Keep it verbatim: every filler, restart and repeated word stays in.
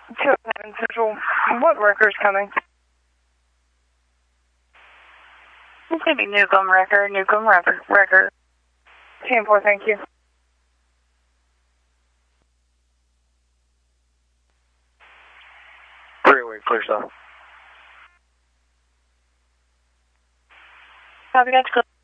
two oh nine Central. What worker's coming? It's going to be Newcomb Record, Newcomb Record. record. ten four, thank you. Freeway, clear stop. Copy, got you.